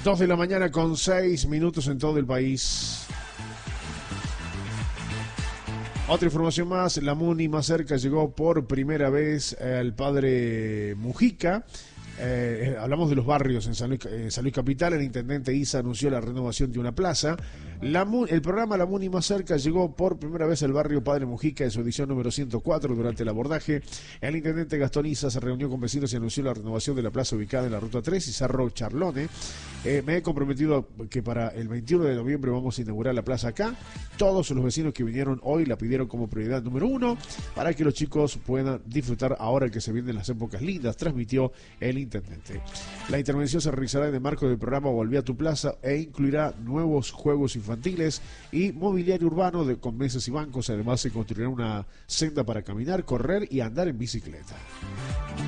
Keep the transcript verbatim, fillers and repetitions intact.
dos de la mañana con seis minutos en todo el país. Otra información más, la MUNI más cerca llegó por primera vez al padre Mujica. Eh, hablamos de los barrios en San Luis, eh, San Luis Capital. El intendente Isa anunció la renovación de una plaza. La, el programa La MUNI más cerca llegó por primera vez al barrio Padre Mujica en su edición número ciento cuatro. Durante el abordaje, el intendente Gastón Isa se reunió con vecinos y anunció la renovación de la plaza ubicada en la ruta tres y Cerro Charlone. Eh, me he comprometido que para el veintiuno de noviembre vamos a inaugurar la plaza acá. Todos los vecinos que vinieron hoy la pidieron como prioridad número uno para que los chicos puedan disfrutar ahora que se vienen las épocas lindas, transmitió el intendente. La intervención se realizará en el marco del programa Volví a tu Plaza e incluirá nuevos juegos infantiles y mobiliario urbano de, con mesas y bancos. Además se construirá una senda para caminar, correr y andar en bicicleta.